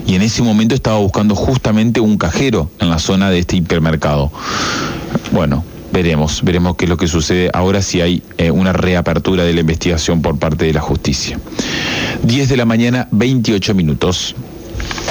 y en ese momento estaba buscando justamente un cajero en la zona de este hipermercado. Bueno, veremos qué es lo que sucede ahora, si hay una reapertura de la investigación por parte de la justicia. 10 de la mañana, 28 minutos.